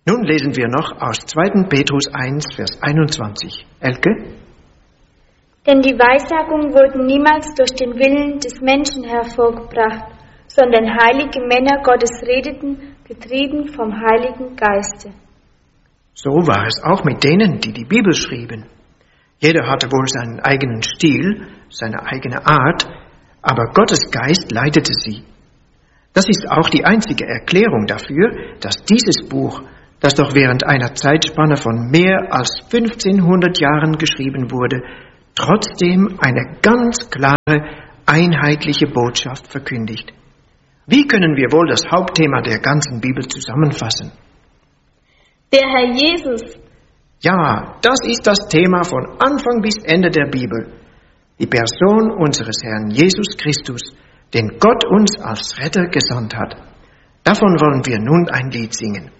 Nun lesen wir noch aus 2. Petrus 1, Vers 21. Elke? Denn die Weissagungen wurden niemals durch den Willen des Menschen hervorgebracht, sondern heilige Männer Gottes redeten, getrieben vom Heiligen Geiste. So war es auch mit denen, die die Bibel schrieben. Jeder hatte wohl seinen eigenen Stil, seine eigene Art, aber Gottes Geist leitete sie. Das ist auch die einzige Erklärung dafür, dass dieses Buch, das doch während einer Zeitspanne von mehr als 1500 Jahren geschrieben wurde, trotzdem eine ganz klare, einheitliche Botschaft verkündigt. Wie können wir wohl das Hauptthema der ganzen Bibel zusammenfassen? Der Herr Jesus. Ja, das ist das Thema von Anfang bis Ende der Bibel. Die Person unseres Herrn Jesus Christus, den Gott uns als Retter gesandt hat. Davon wollen wir nun ein Lied singen.